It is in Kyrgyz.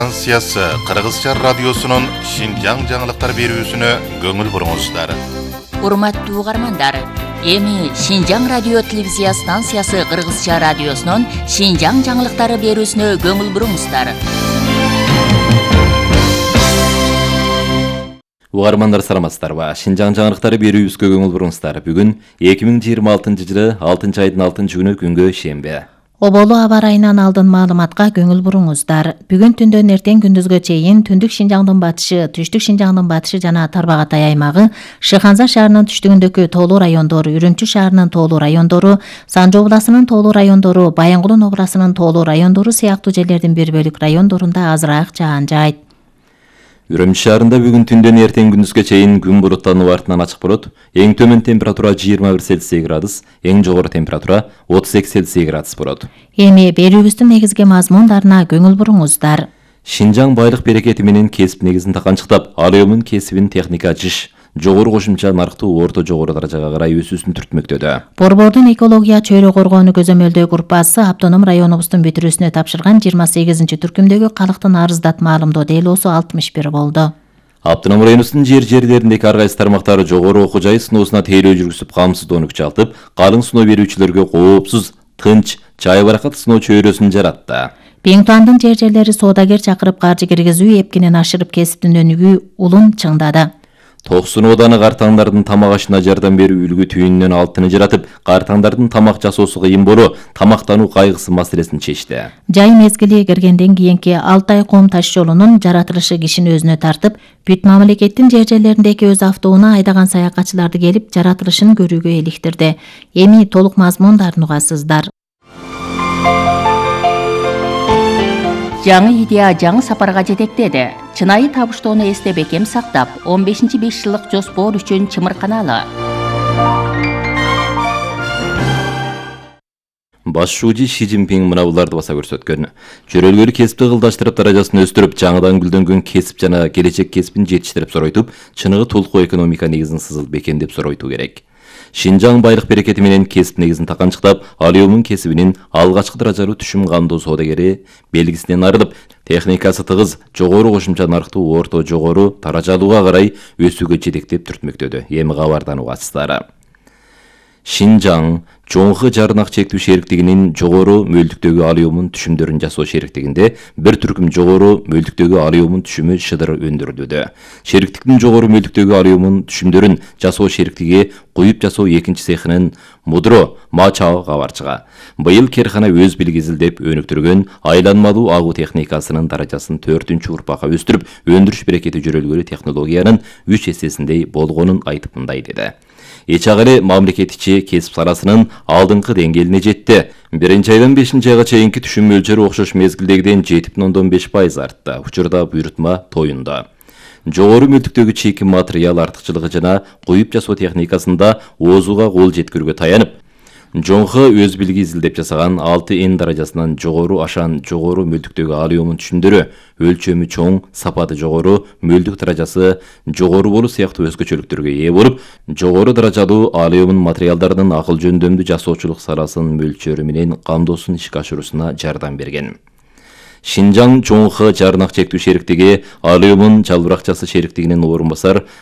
Станциясы Кыргызча радиосунун Шинжаң жаңылыктар берүүсүнө көңүл буруңуздар. Урматтуу угармандар, эми Шинжаң радио телевизия станциясы Кыргызча радиосунун Шинжаң жаңылыктары берүүсүнө көңүл буруңуздар. Угармандар саламатсыздарбы? Шинжаң жаңылыктары берүүбүзгө көңүл буруңуздар. Бүгүн 2026-жылы 6-айдын 6-күнү күнгө шембе. Оболу аба ырайынан алдын маалыматка көңүл буруңуздар. Бүгүн түндөн эртең күндүзгө чейин түндүк Шинжаңдын батышы, түштүк Шинжаңдын батышы жана Тарбагатай аймагы, Шыханза шаарынын түштүгүндөгү тоолуу райондору, Үрүмчү шаарынын тоолуу райондору, Санжы областынын тоолуу райондору, Баянгулун областынын тоолуу райондору сыяктуу жерлердин бир бөлүк райондорунда азыраак жаан жаайт. Үрүмчү шаарында бүгүн түндөн эртең күндүзгө чейин күн буруттанып артынан ачык болот. Эң төмөн температура 21 Цельсий градус, эң жогору температура 32 Цельсий градус болот. Эми берүүбүздүн негизги мазмундарына көңүл буруңуздар. Шинжаң байлык берекети менен кесип негизин таканчыктап, ал өмүн кесибин техника жиш, жогору кошумча нарктуу орто жогору даражага карай өсүүсүн түртмөктөдө. Борбордун экология чөйрө коргоону көзөмөлдөө группасы автоном районубуздун бүтүрүүсүнө тапшырган 28-түркүмдөгү калктын арыздат маалымдоо делоосу 61 болду. Автоном районубуздун жерлериндеги ар кайсы тармактары жогору окуу жай сыноосуна тейлөө жүргүзүп, камсыздоону күчалтып, калың сыноо берүүчүлөргө коопсуз, тынч, чай баракат сыноо чөйрөсүн жаратты. Пеңтуандын жерлери соодагер чакырып каржы киргизүү эпкинен ашырып кесиптин өнүгүү улун чыңдады. Токсун ооданы картаңдардын тамак ашына жардам берүү үлгү түйүнүнөн алтыны жаратып, картаңдардын тамак жасоосу кыйын болуу, тамактануу кайгысы маселесин чечти. Жай мезгили киргенден кийинки Алтай ком таш жолунун жаратылышы кишини өзүнө тартып, бүт мамлекеттин жерлериндеги өз автоуна айдаган саякатчыларды келип жаратылышын көрүүгө иликтирди. Эми толук мазмундарын угасыздар. Жаңы идея жаңы сапарга жетектеди. Чынайы табыштоону эсте бекем сактап, 15-5 жылдык жоспор үчүн чымырканалы. Баш шуужи Ши Цзиньпин мына буларды баса көрсөткөн. Жөрөлгөлү кесипти кылдаштырып, даражасын өстүрүп, жаңыдан гүлдөнгөн кесип жана келечек кесипин жетиштирип соройтуп, чыныгы толук экономика негизин сызыл бекемдеп соройтуу керек. Шинжаң байлык берекети менен кесип негизин таканчыктап, ал өмүн кесибинин алгачкы даражалуу түшүм кандоо соодагери белгисинен арылып, техникасы тыгыз, жогору кошумча нарктуу орто жогору даражалууга карай өсүүгө жетектеп түртмөктөдү. Эми кабардан угасыздар. Шинжаң Жоңхы жарнак чектүү шериктигинин жогору мөлдүктөгү алюмун түшүмдөрүн жасоо шериктигинде бир түркүм жогору мөлдүктөгү алюмун түшүмү шыдыр өндүрүлүүдө. Шериктиктин жогору мөлдүктөгү алюмун түшүмдөрүн жасоо шериктиги куюп жасоо экинчи цехинин Мудро Мачао кабарчыга. Быйыл керкана өз билгизилдеп өнүктүргөн айланмалуу агуу техникасынын даражасын 4-чү урпакка өстүрүп, өндүрүш берекети жөрөлгөлү технологиянын 3 эсесиндей болгонун айтып мындай деди. Эчагыле мамлекет ичи кесип саласынын алдыңкы деңгээлине жетти. 1-айдан 5-айга чейинки түшүм мөлчөрү окшош мезгилдегиден 7,5% артты. Учурда буйрутма тоюнда. Жогору мөлдүктөгү чийки материал артыкчылыгы жана куюп жасоо техникасында оозуга кол жеткирүүгө таянып, Жоңхы өз билги изилдеп жасаган 6N даражасынан жогору ашан жогору мөлдүктөгү алюмун түшүмдөрү өлчөмү чоң, сапаты жогору, мөлдүк даражасы жогору болуу сыяктуу өзгөчөлүктөргө ээ болуп, жогору даражалуу алюмун материалдарынын акыл жөндөмдүү жасоочулук саласынын мөлчөрү менен кандоосун ишке ашыруусуна жардам берген. Шинжаң Жоңхы жарнак чектүү шериктиги алюмун жалбыракчасы шериктигинин орун басар